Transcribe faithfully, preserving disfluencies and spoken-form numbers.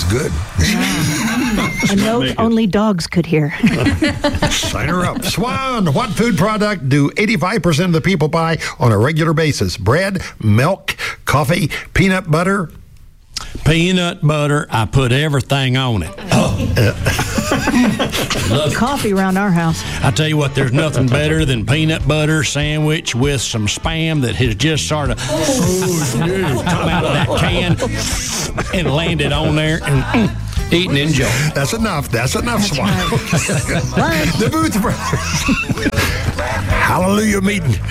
smells good. A note only dogs could hear. Sign her up. Swan, what food product do eighty-five percent of the people buy on a regular basis? Bread, milk, coffee, peanut butter? Peanut butter. I put everything on it. Oh. Love coffee around our house. I tell you what, there's nothing better than peanut butter sandwich with some Spam that has just sort of come out of that can and landed on there and mm, eat and enjoy. That's enough. That's enough, Swan. Right. The Booth Brothers. Hallelujah meeting.